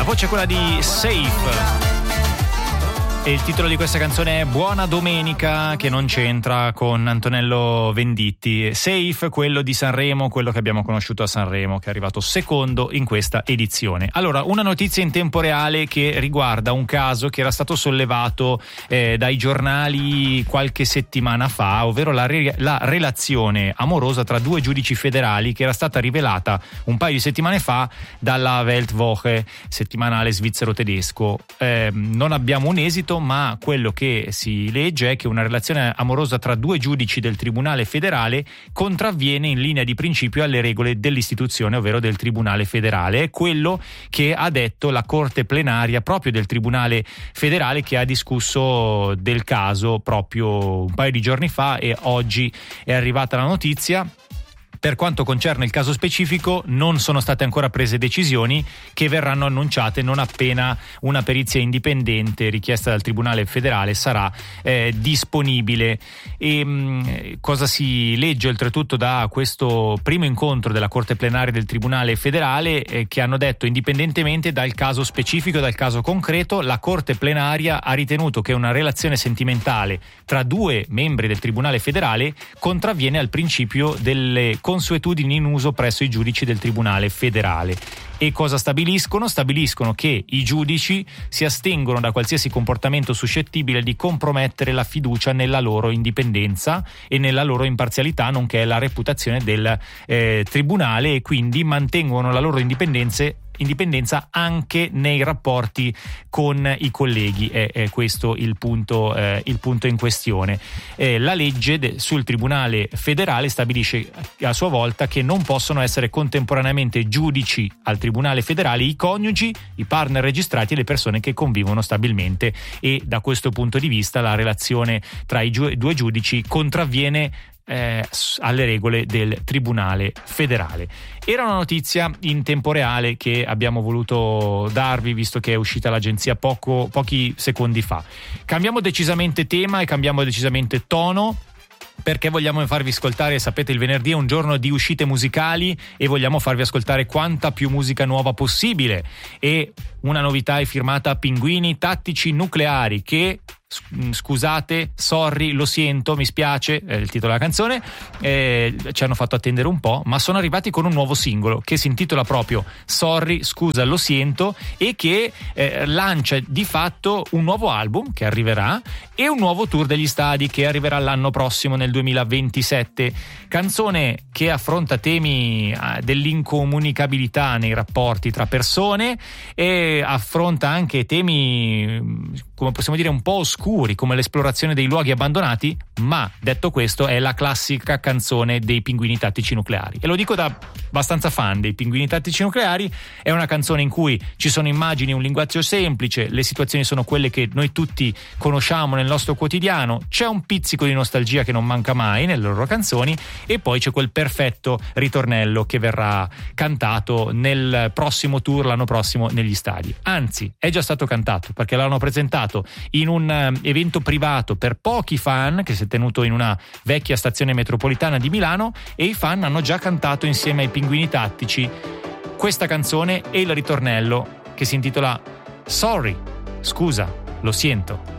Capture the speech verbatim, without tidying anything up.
voce è quella di Safe. E il titolo di questa canzone è Buona Domenica, che non c'entra con Antonello Venditti. Safe, quello di Sanremo, quello che abbiamo conosciuto a Sanremo, che è arrivato secondo in questa edizione. Allora, una notizia in tempo reale che riguarda un caso che era stato sollevato eh, dai giornali qualche settimana fa, ovvero la, re- la relazione amorosa tra due giudici federali che era stata rivelata un paio di settimane fa dalla Weltwoche, settimanale svizzero-tedesco. Eh, non abbiamo un esito, ma quello che si legge è che una relazione amorosa tra due giudici del Tribunale federale contravviene in linea di principio alle regole dell'istituzione, ovvero del Tribunale federale. È quello che ha detto la Corte plenaria proprio del Tribunale federale, che ha discusso del caso proprio un paio di giorni fa, e oggi è arrivata la notizia. Per quanto concerne il caso specifico, non sono state ancora prese decisioni, che verranno annunciate non appena una perizia indipendente richiesta dal Tribunale federale sarà eh, disponibile. E mh, cosa si legge oltretutto da questo primo incontro della Corte plenaria del Tribunale federale, eh, che hanno detto, indipendentemente dal caso specifico, dal caso concreto, la Corte plenaria ha ritenuto che una relazione sentimentale tra due membri del Tribunale federale contravviene al principio delle consuetudini in uso presso i giudici del Tribunale federale. E cosa stabiliscono? Stabiliscono che i giudici si astengono da qualsiasi comportamento suscettibile di compromettere la fiducia nella loro indipendenza e nella loro imparzialità, nonché la reputazione del eh, tribunale, e quindi mantengono la loro indipendenza indipendenza anche nei rapporti con i colleghi. È, è questo il punto, eh, il punto in questione. Eh, la legge de- sul Tribunale federale stabilisce a sua volta che non possono essere contemporaneamente giudici al Tribunale federale i coniugi, i partner registrati e le persone che convivono stabilmente, e da questo punto di vista la relazione tra i giu- due giudici contravviene Eh, alle regole del Tribunale federale. Era una notizia in tempo reale che abbiamo voluto darvi, visto che è uscita l'agenzia poco, pochi secondi fa. Cambiamo decisamente tema e cambiamo decisamente tono, perché vogliamo farvi ascoltare, sapete, il venerdì è un giorno di uscite musicali e vogliamo farvi ascoltare quanta più musica nuova possibile, e una novità è firmata Pinguini Tattici Nucleari, che scusate, sorry, lo sento, mi spiace, è il titolo della canzone, eh, ci hanno fatto attendere un po', ma sono arrivati con un nuovo singolo che si intitola proprio Sorry, scusa, lo sento, e che eh, lancia di fatto un nuovo album che arriverà e un nuovo tour degli stadi che arriverà l'anno prossimo, nel duemilaventisette. Canzone che affronta temi eh, dell'incomunicabilità nei rapporti tra persone, e affronta anche temi, come possiamo dire, un po' oscuri, come l'esplorazione dei luoghi abbandonati, ma detto questo è la classica canzone dei Pinguini Tattici Nucleari, e lo dico da abbastanza fan dei Pinguini Tattici Nucleari. È una canzone in cui ci sono immagini, un linguaggio semplice, le situazioni sono quelle che noi tutti conosciamo nel nostro quotidiano, c'è un pizzico di nostalgia che non manca mai nelle loro canzoni, e poi c'è quel perfetto ritornello che verrà cantato nel prossimo tour, l'anno prossimo, negli stadi. Anzi, è già stato cantato, perché l'hanno presentato in un evento privato per pochi fan che si è tenuto in una vecchia stazione metropolitana di Milano, e i fan hanno già cantato insieme ai Pinguini Tattici questa canzone e il ritornello, che si intitola Sorry, scusa, lo sento.